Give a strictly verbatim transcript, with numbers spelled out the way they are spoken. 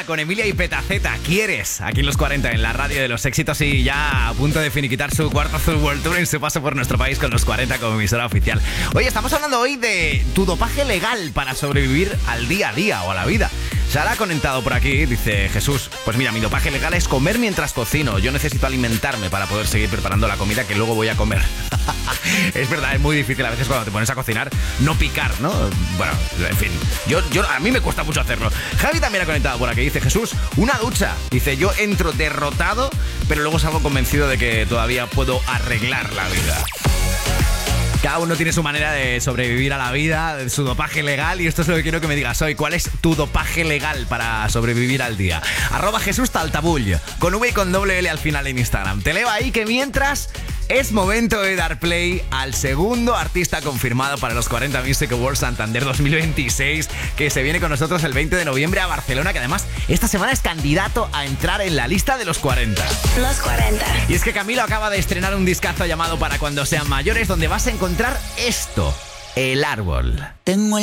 Camila con Emilia y Petaceta. ¿Quieres? Aquí en los cuarenta, en la radio de los éxitos y ya a punto de finiquitar su cuarto Azul World Tour en su paso por nuestro país con los cuarenta como emisora oficial. Oye, estamos hablando hoy de tu dopaje legal para sobrevivir al día a día o a la vida. Sara ha comentado por aquí, dice Jesús, pues mira, mi dopaje legal es comer mientras cocino. Yo necesito alimentarme para poder seguir preparando la comida que luego voy a comer. Es verdad, es muy difícil a veces cuando te pones a cocinar no picar, ¿no? Bueno, en fin, yo, yo, a mí me cuesta mucho hacerlo. Javi también ha conectado por aquí, dice Jesús, una ducha. Dice, yo entro derrotado, pero luego salgo convencido de que todavía puedo arreglar la vida. Cada uno tiene su manera de sobrevivir a la vida, de su dopaje legal, y esto es lo que quiero que me digas hoy. ¿Cuál es tu dopaje legal para sobrevivir al día? Arroba Jesús Taltabull, con V y con doble L al final en Instagram. Te leo ahí que mientras es momento de dar play al segundo artista confirmado para los cuarenta Music Awards Santander dos mil veintiséis, que se viene con nosotros el veinte de noviembre a Barcelona, que además esta semana es candidato a entrar en la lista de los cuarenta. Los cuarenta. Y es que Camilo acaba de estrenar un discazo llamado Para Cuando Sean Mayores, donde vas a encontrar esto, El Árbol. Tengo el